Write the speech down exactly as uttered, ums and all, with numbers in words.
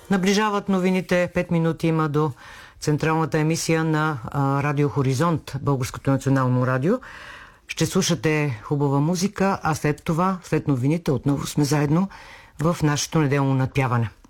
Наближават новините. Пет минути има до централната емисия на а, Радио Хоризонт, Българското национално радио. Ще слушате хубава музика, а след това, след новините, отново сме заедно в нашето неделно надпяване.